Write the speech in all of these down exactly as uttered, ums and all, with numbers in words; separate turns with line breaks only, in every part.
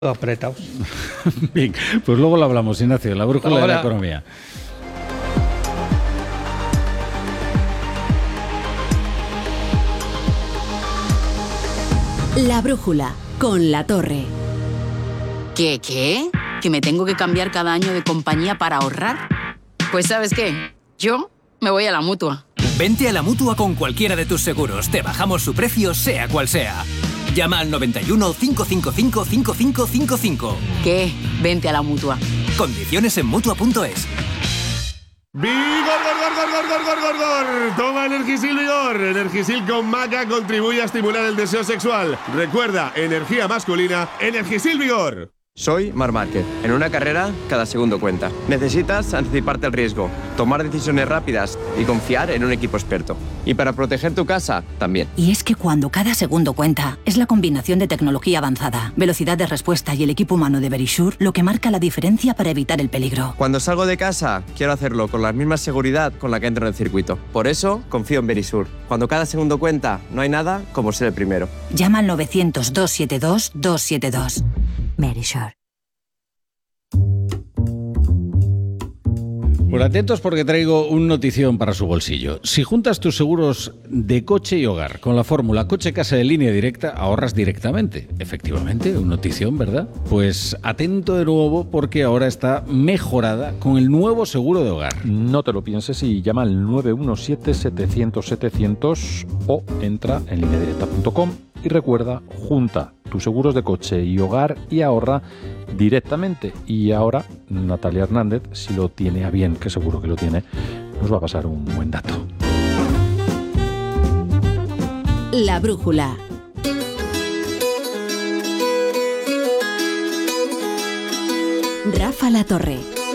Apretado.
Bien, pues luego lo hablamos, Ignacio, la brújula
Ahora.
de la economía.
La brújula, con La Torre.
¿Qué, qué? ¿Que me tengo que cambiar cada año de compañía para ahorrar? Pues ¿sabes qué? Yo me voy a la Mutua.
Vente a la Mutua con cualquiera de tus seguros. Te bajamos su precio, sea cual sea. Llama al noventa y uno, cinco cinco cinco, cinco cinco cinco cinco.
¿Qué? Vente a la Mutua.
Condiciones en Mutua punto es.
¡Vigor, gor, gor, gor, gor, gor, gor, gor! Toma Energisil Vigor. Energisil con maca contribuye a estimular el deseo sexual. Recuerda, energía masculina, Energisil Vigor.
Soy Marc Márquez. En una carrera, cada segundo cuenta. Necesitas anticiparte al riesgo, tomar decisiones rápidas y confiar en un equipo experto. Y para proteger tu casa, también.
Y es que cuando cada segundo cuenta, es la combinación de tecnología avanzada, velocidad de respuesta y el equipo humano de Verisure lo que marca la diferencia para evitar el peligro.
Cuando salgo de casa, quiero hacerlo con la misma seguridad con la que entro en el circuito. Por eso, confío en Verisure. Cuando cada segundo cuenta, no hay nada como ser el primero.
Llama al novecientos, doscientos setenta y dos, doscientos setenta y dos. Verisure.
Pues atentos porque traigo un notición para su bolsillo. Si juntas tus seguros de coche y hogar con la fórmula coche-casa de línea directa, ahorras directamente. Efectivamente, un notición, ¿verdad? Pues atento de nuevo porque ahora está mejorada con el nuevo seguro de hogar.
No te lo pienses y llama al nueve uno siete, setecientos, setecientos o entra en línea directa punto com y recuerda, junta tus seguros de coche y hogar y ahorra directamente. Y ahora Natalia Hernández, si lo tiene a bien, que seguro que lo tiene, nos va a pasar un buen dato.
La brújula. Rafa La Torre.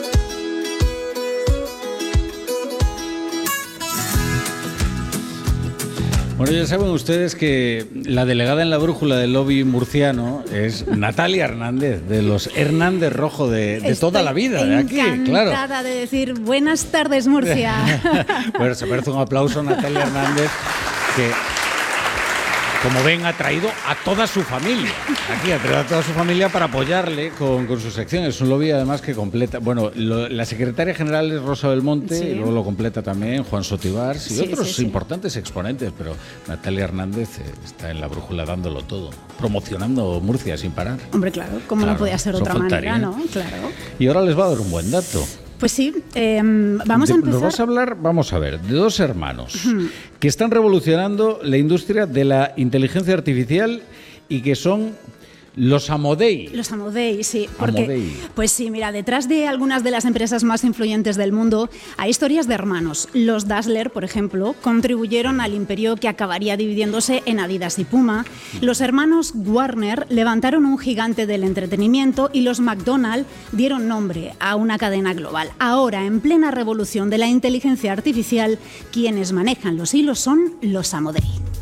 Bueno, ya saben ustedes que la delegada en la brújula del lobby murciano es Natalia Hernández, de los Hernández Rojo de, de toda la vida, de aquí, claro.
Encantada de decir buenas tardes, Murcia.
Bueno, se merece un aplauso a Natalia Hernández, que, como ven, ha traído a toda su familia. Aquí ha traído a toda su familia para apoyarle con, con su sección. Es un lobby, además, que completa... Bueno, lo, la secretaria general es Rosa Belmonte, sí. Y luego lo completa también Juan Sotibars y sí, otros sí, sí. importantes exponentes, pero Natalia Hernández eh, está en la brújula dándolo todo, promocionando Murcia sin parar.
Hombre, claro, como claro, no podía ser de otra manera, ¿no? Claro.
Y ahora les va a dar un buen dato.
Pues sí, eh, vamos
de,
a empezar...
Nos vas a hablar, vamos a ver, de dos hermanos uh-huh. que están revolucionando la industria de la inteligencia artificial y que son los Amodei.
Los Amodei, sí. Porque,
Amodei.
Pues sí, mira, detrás de algunas de las empresas más influyentes del mundo hay historias de hermanos. Los Dassler, por ejemplo, contribuyeron al imperio que acabaría dividiéndose en Adidas y Puma. Los hermanos Warner levantaron un gigante del entretenimiento y los McDonald's dieron nombre a una cadena global. Ahora, en plena revolución de la inteligencia artificial, quienes manejan los hilos son los Amodei.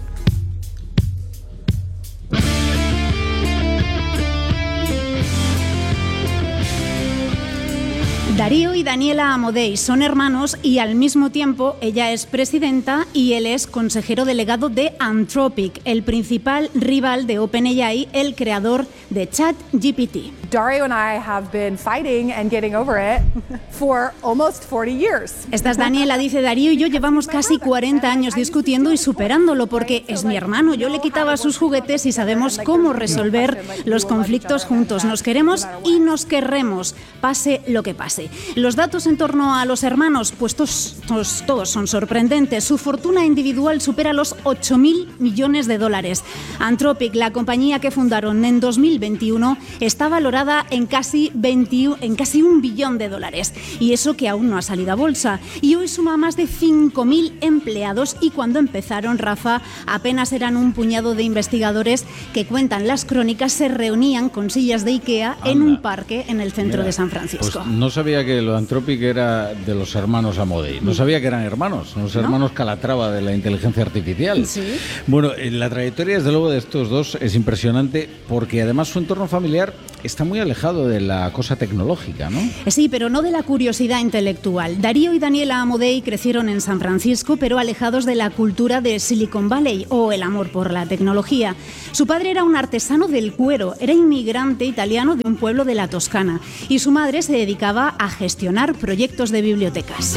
Darío y Daniela Amodei son hermanos y al mismo tiempo ella es presidenta y él es consejero delegado de Anthropic, el principal rival de OpenAI, el creador de ChatGPT.
Dario and I have been fighting and getting over it for almost forty years.
Esta es Daniela, dice Darío, y yo llevamos casi cuarenta años discutiendo y superándolo porque es mi hermano, yo le quitaba sus juguetes y sabemos cómo resolver los conflictos juntos. Nos queremos y nos querremos, pase lo que pase. Los datos en torno a los hermanos, pues todos, todos, todos son sorprendentes. Su fortuna individual supera los ocho mil millones de dólares. Anthropic, la compañía que fundaron en dos mil veintiuno, está valorada en casi, veinte, en casi un billón de dólares. Y eso que aún no ha salido a bolsa. Y hoy suma más de cinco mil empleados y cuando empezaron, Rafa, apenas eran un puñado de investigadores que, cuentan las crónicas, se reunían con sillas de Ikea Anda. en un parque en el centro Mira, de San Francisco.
Pues no sabía que lo de Anthropic era de los hermanos Amodei. No sabía que eran hermanos, los ¿No? hermanos Calatrava de la inteligencia artificial.
¿Sí?
Bueno, la trayectoria, desde luego, de estos dos es impresionante porque además su entorno familiar está muy alejado de la cosa tecnológica, ¿no?
Sí, pero no de la curiosidad intelectual. Darío y Daniela Amodei crecieron en San Francisco, pero alejados de la cultura de Silicon Valley o el amor por la tecnología. Su padre era un artesano del cuero, era inmigrante italiano de un pueblo de la Toscana, y su madre se dedicaba a gestionar proyectos de bibliotecas.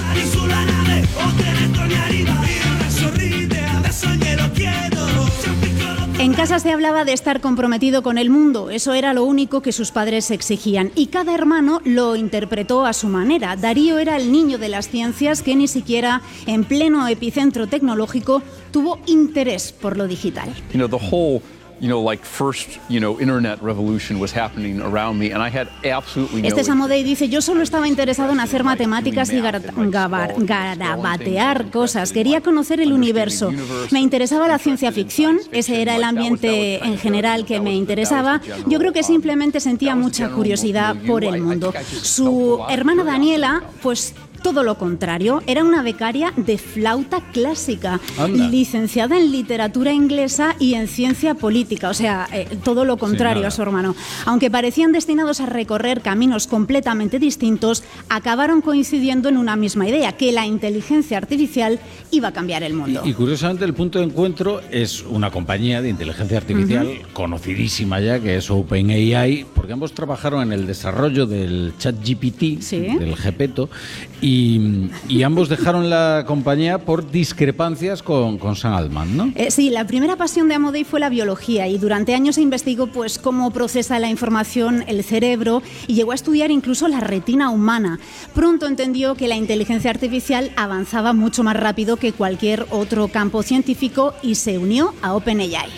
En casa se hablaba de estar comprometido con el mundo, eso era lo único que sus padres exigían, y cada hermano lo interpretó a su manera. Darío era el niño de las ciencias que ni siquiera en pleno epicentro tecnológico tuvo interés por lo digital.
You know, the whole you know, like first, you know, internet revolution was happening around me and I had absolutely no
Este Samodei dice, yo solo estaba interesado en hacer matemáticas y gar- gabar- garabatear cosas, quería conocer el universo. Me interesaba la ciencia ficción, ese era el ambiente en general que me interesaba. Yo creo que simplemente sentía mucha curiosidad por el mundo. Su hermana Daniela, pues todo lo contrario, era una becaria de flauta clásica, Anda. licenciada en literatura inglesa y en ciencia política, o sea, eh, todo lo contrario sí, a su hermano. Aunque parecían destinados a recorrer caminos completamente distintos, acabaron coincidiendo en una misma idea, que la inteligencia artificial iba a cambiar el mundo.
Y, y curiosamente el punto de encuentro es una compañía de inteligencia artificial uh-huh. conocidísima ya, que es OpenAI, porque ambos trabajaron en el desarrollo del ChatGPT, ¿sí? del Gepetto, Y, y ambos dejaron la compañía por discrepancias con, con Sam Altman, ¿no?
Eh, sí, la primera pasión de Amodei fue la biología y durante años se investigó pues, cómo procesa la información el cerebro y llegó a estudiar incluso la retina humana. Pronto entendió que la inteligencia artificial avanzaba mucho más rápido que cualquier otro campo científico y se unió a OpenAI.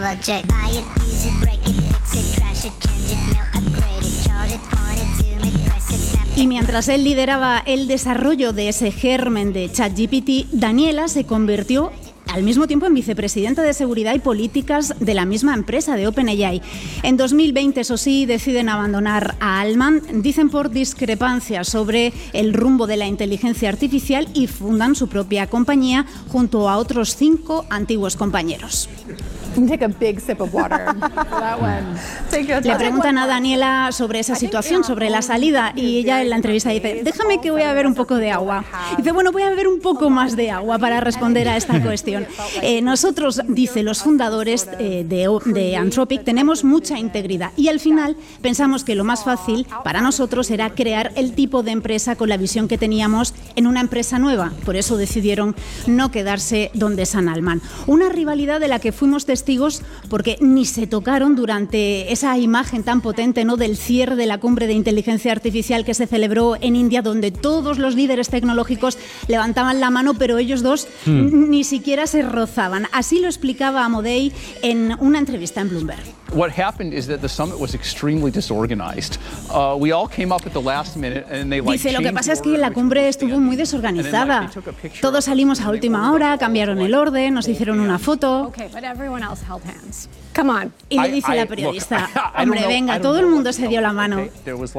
Y mientras él lideraba el desarrollo de ese germen de ChatGPT, Daniela se convirtió al mismo tiempo en vicepresidenta de Seguridad y Políticas de la misma empresa, de OpenAI. En dos mil veinte, eso sí, deciden abandonar a Altman, dicen por discrepancias sobre el rumbo de la inteligencia artificial y fundan su propia compañía junto a otros cinco antiguos compañeros.
Take a big sip of water. That one.
Le preguntan a Daniela sobre esa situación, sobre la salida, y ella en la entrevista dice, déjame que voy a beber un poco de agua. Dice, bueno, voy a beber un poco más de agua para responder a esta cuestión. Eh, nosotros, dice, los fundadores eh, de, de Anthropic, tenemos mucha integridad y al final pensamos que lo más fácil para nosotros era crear el tipo de empresa con la visión que teníamos en una empresa nueva. Por eso decidieron no quedarse donde Sam Altman. Una rivalidad de la que fuimos testigos porque ni se tocaron durante esa imagen tan potente, ¿no?, del cierre de la cumbre de inteligencia artificial que se celebró en India, donde todos los líderes tecnológicos levantaban la mano, pero ellos dos mm. ni siquiera se rozaban. Así lo explicaba Amodei en una entrevista en Bloomberg.
What happened is that the summit was extremely disorganized. Uh, we all came up at the last minute and they like
Dice, lo que pasa es que la cumbre estuvo muy desorganizada. Todos salimos a última hora, cambiaron el orden, nos hicieron una foto.
Okay, but everyone else held hands. Come on.
Y le dice la periodista, hombre, venga, todo el mundo se dio la mano.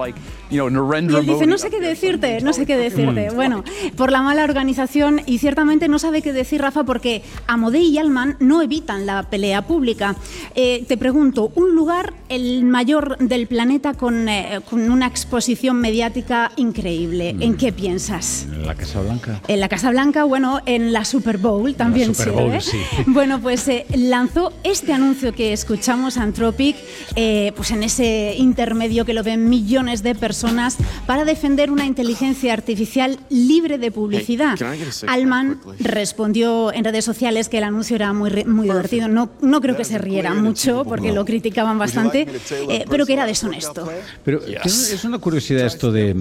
Y él dice, no sé qué decirte, no sé qué decirte. Bueno, por la mala organización y ciertamente no sabe qué decir Rafa porque Amodei y Altman no evitan la pelea pública. Eh, te pregunto, un lugar, el mayor del planeta con, eh, con una exposición mediática increíble, ¿en qué piensas?
En la Casa Blanca.
En la Casa Blanca, bueno, en la Super Bowl también.
La Super Bowl,
sirve.
sí.
Bueno, pues eh, lanzó este anuncio que escuchamos, Anthropic, eh, pues en ese intermedio que lo ven millones de personas para defender una inteligencia artificial libre de publicidad. Hey, Altman respondió en redes sociales que el anuncio era muy, muy divertido. No, no creo que se riera mucho porque lo criticaban bastante, eh, pero que era deshonesto.
Pero es una curiosidad esto de,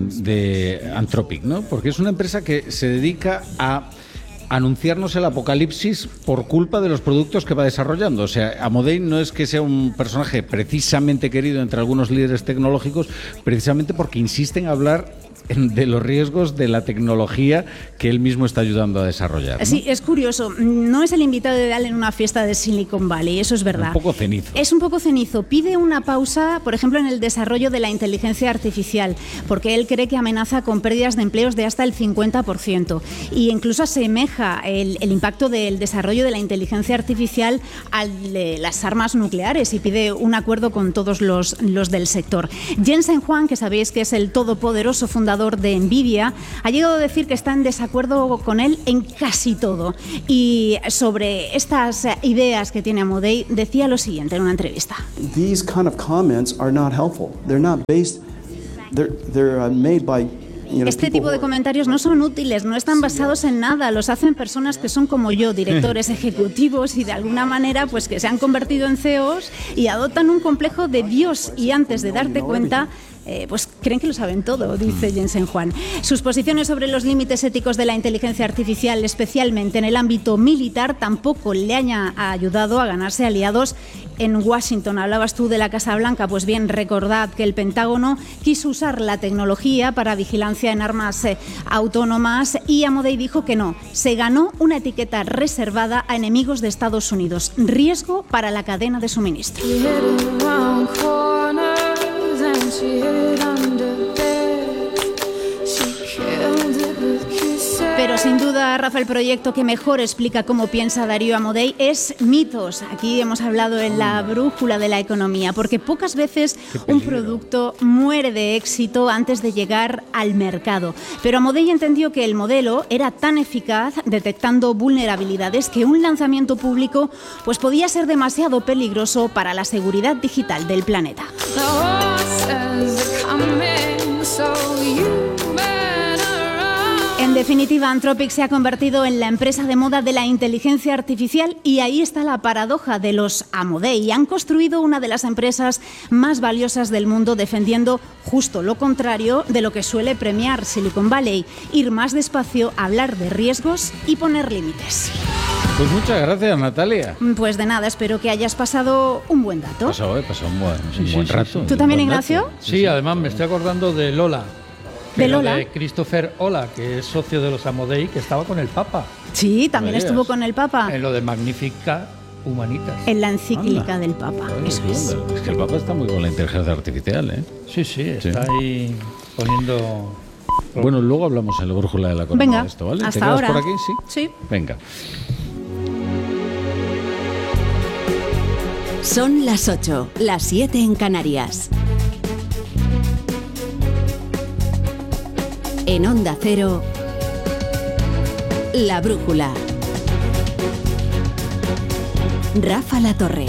de Anthropic, ¿no? Porque es una empresa que se dedica a anunciarnos el apocalipsis por culpa de los productos que va desarrollando. O sea, Amodei no es que sea un personaje precisamente querido entre algunos líderes tecnológicos, precisamente porque insiste en hablar de los riesgos de la tecnología que él mismo está ayudando a desarrollar, ¿no?
Sí, es curioso. No es el invitado ideal en una fiesta de Silicon Valley, eso es verdad.
Un poco cenizo.
Es un poco cenizo. Pide una pausa, por ejemplo, en el desarrollo de la inteligencia artificial, porque él cree que amenaza con pérdidas de empleos de hasta el cincuenta por ciento. Y incluso asemeja asemeja el, el impacto del desarrollo de la inteligencia artificial al de las armas nucleares y pide un acuerdo con todos los, los del sector. Jensen Huang, que sabéis que es el todopoderoso fundador de Nvidia, ha llegado a decir que está en desacuerdo con él en casi todo. Y sobre estas ideas que tiene Amodei, decía lo siguiente en una entrevista.
These kind of comments are not helpful. They're not based, they're, they're uh, made by
Este tipo de comentarios no son útiles, no están basados en nada, los hacen personas que son como yo, directores ejecutivos y de alguna manera pues que se han convertido en C E Os y adoptan un complejo de Dios y antes de darte cuenta Eh, pues creen que lo saben todo, dice Jensen Huang. Sus posiciones sobre los límites éticos de la inteligencia artificial, especialmente en el ámbito militar, tampoco le han ayudado a ganarse aliados en Washington. Hablabas tú de la Casa Blanca, pues bien, recordad que el Pentágono quiso usar la tecnología para vigilancia en armas eh, autónomas y Amodei dijo que no. Se ganó una etiqueta reservada a enemigos de Estados Unidos. Riesgo para la cadena de suministro. Pero sin duda, Rafa, el proyecto que mejor explica cómo piensa Darío Amodei es Mitos. Aquí hemos hablado en la brújula de la economía, porque pocas veces un producto muere de éxito antes de llegar al mercado. Pero Amodei entendió que el modelo era tan eficaz detectando vulnerabilidades que un lanzamiento público pues podía ser demasiado peligroso para la seguridad digital del planeta. En definitiva, Anthropic se ha convertido en la empresa de moda de la inteligencia artificial y ahí está la paradoja de los Amodei. Han construido una de las empresas más valiosas del mundo defendiendo justo lo contrario de lo que suele premiar Silicon Valley: ir más despacio, hablar de riesgos y poner límites.
Pues muchas gracias, Natalia.
Pues de nada, espero que hayas pasado un buen dato.
Pasado, he pasado un buen, un
Sí,
buen
sí,
rato.
sí.
¿Tú también, Ignacio?
Sí, además me estoy acordando de Lola.
¿De
pero
Lola?
De Christopher Ola, que es socio de los Amodei, que estaba con el Papa.
Sí, también
No
estuvo
digas.
con el Papa.
En lo de Magnifica Humanitas.
En la encíclica
Anda.
del Papa.
Ay,
Eso
qué
es.
onda. Es que el Papa está muy con la inteligencia artificial, ¿eh?
Sí, sí,
Sí.
está ahí poniendo...
Bueno, luego hablamos en la brújula de la economía
Venga,
de esto, ¿vale?
hasta
¿Te quedas
ahora.
por aquí? Sí.
Sí.
Venga.
Son las ocho, las siete en Canarias. En Onda Cero, La Brújula. Rafa La Torre.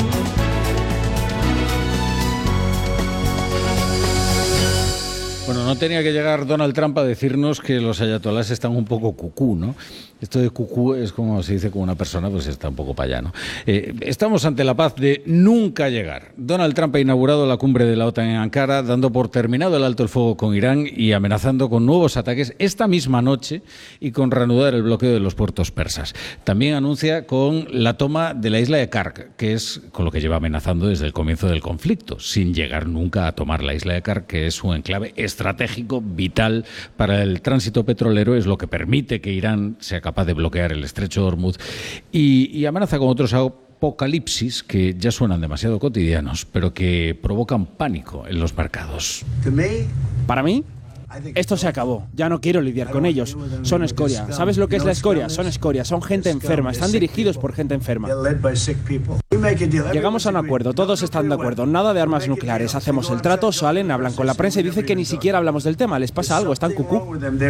Bueno, no tenía que llegar Donald Trump a decirnos que los ayatolás están un poco cucú, ¿no? Esto de cucú es como se dice con una persona, pues está un poco para allá, ¿no? Eh, estamos ante la paz de nunca llegar. Donald Trump ha inaugurado la cumbre de la OTAN en Ankara, dando por terminado el alto el fuego con Irán y amenazando con nuevos ataques esta misma noche y con reanudar el bloqueo de los puertos persas. También anuncia con la toma de la isla de Kark, que es con lo que lleva amenazando desde el comienzo del conflicto, sin llegar nunca a tomar la isla de Kark, que es un enclave estratégico vital para el tránsito petrolero, es lo que permite que Irán sea capaz de bloquear el estrecho de Hormuz y, y amenaza con otros apocalipsis que ya suenan demasiado cotidianos, pero que provocan pánico en los mercados.
Para mí, esto se acabó. Ya no quiero lidiar con ellos. Son escoria. ¿Sabes lo que es la escoria? Son escoria. Son gente enferma. Están dirigidos por gente enferma. Llegamos a un acuerdo. Todos están de acuerdo. Nada de armas nucleares. Hacemos el trato, salen, hablan con la prensa y dicen que ni siquiera hablamos del tema. Les pasa algo. Están cucú.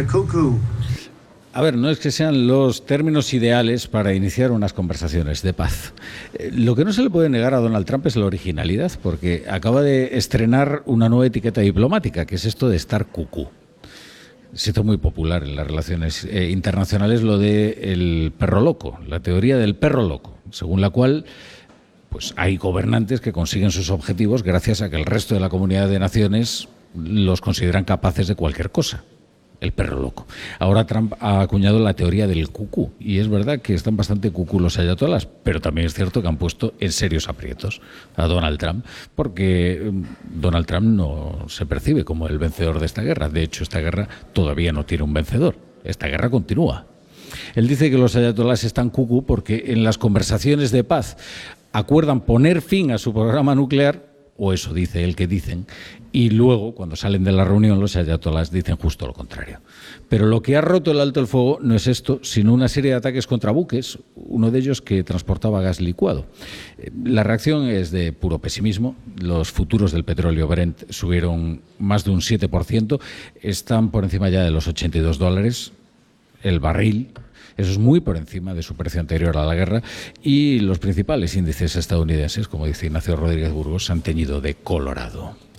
A ver, no es que sean los términos ideales para iniciar unas conversaciones de paz. Eh, lo que no se le puede negar a Donald Trump es la originalidad, porque acaba de estrenar una nueva etiqueta diplomática, que es esto de estar cucú. Se hizo muy popular en las relaciones eh, internacionales lo de el perro loco, la teoría del perro loco, según la cual pues hay gobernantes que consiguen sus objetivos gracias a que el resto de la comunidad de naciones los consideran capaces de cualquier cosa. El perro loco. Ahora Trump ha acuñado la teoría del cucú, y es verdad que están bastante cucú los ayatolás, pero también es cierto que han puesto en serios aprietos a Donald Trump, porque Donald Trump no se percibe como el vencedor de esta guerra. De hecho, esta guerra todavía no tiene un vencedor. Esta guerra continúa. Él dice que los ayatolás están cucú porque en las conversaciones de paz acuerdan poner fin a su programa nuclear, o eso dice el que dicen, y luego, cuando salen de la reunión, los ayatolás dicen justo lo contrario. Pero lo que ha roto el alto el fuego no es esto, sino una serie de ataques contra buques, uno de ellos que transportaba gas licuado. La reacción es de puro pesimismo. Los futuros del petróleo Brent subieron más de un siete por ciento, están por encima ya de los ochenta y dos dólares el barril. Eso es muy por encima de su precio anterior a la guerra, y los principales índices estadounidenses, como dice Ignacio Rodríguez Burgos, se han teñido de colorado.